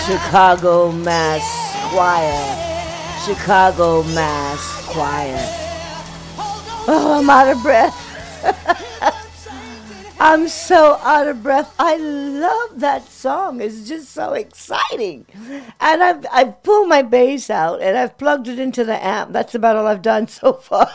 Chicago Mass Choir. Chicago Mass Choir. Oh, I'm out of breath. I'm so out of breath. I love that song. It's just so exciting. And I've pulled my bass out and I've plugged it into the amp. That's about all I've done so far.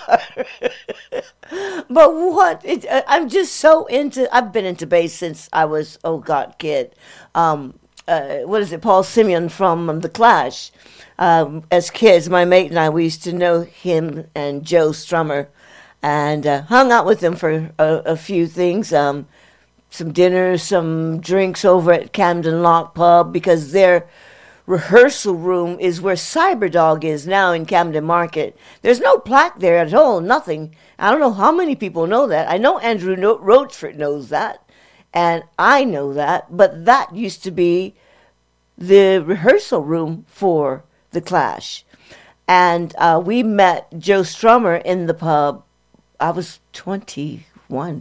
But I'm just so I've been into bass since I was, oh God, kid. What is it? Paul Simeon from The Clash. As kids, my mate and I, we used to know him and Joe Strummer, and hung out with them for a few things, some dinners, some drinks over at Camden Lock Pub, because their rehearsal room is where Cyberdog is now in Camden Market. There's no plaque there at all, nothing. I don't know how many people know that. I know Andrew Roachford knows that, and I know that, but that used to be the rehearsal room for The Clash. And we met Joe Strummer in the pub. I was 21.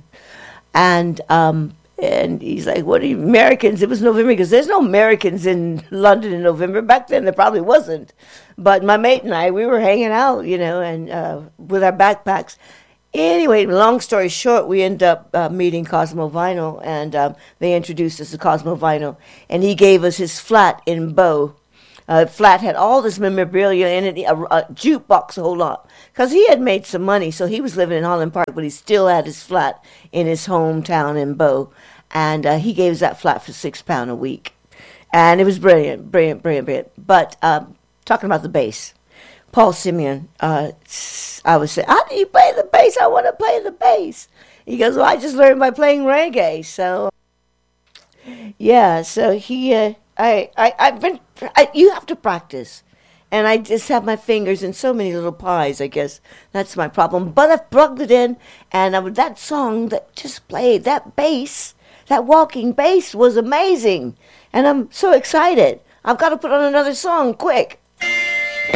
And he's like, what are you, Americans? It was November, because there's no Americans in London in November. Back then, there probably wasn't. But my mate and I, we were hanging out, and with our backpacks. Anyway, long story short, we ended up meeting Cosmo Vinyl, and they introduced us to Cosmo Vinyl. And he gave us his flat in Bow. Flat had all this memorabilia in it, a jukebox, a whole lot. Because he had made some money, so he was living in Holland Park, but he still had his flat in his hometown in Bow. And he gave us that flat for £6 a week. And it was brilliant. But talking about the bass, Paul Simeon, I was saying, how do you play the bass? I want to play the bass. He goes, well, I just learned by playing reggae. So, yeah, so he... you have to practice. And I just have my fingers in so many little pies, I guess. That's my problem. But I've plugged it in, and that song that just played, that bass, that walking bass was amazing. And I'm so excited. I've got to put on another song, quick.